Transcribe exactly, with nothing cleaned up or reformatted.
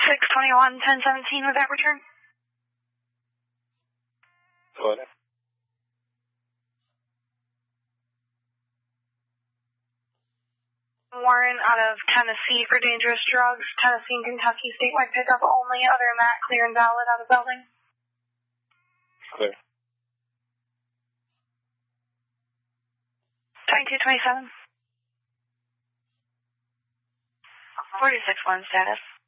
six twenty-one, ten seventeen with that return. Go ahead. Warren out of Tennessee for dangerous drugs. Tennessee and Kentucky statewide pickup only. Other than that, clear and valid out of building. Clear. twenty-two twenty-seven. forty-six one status.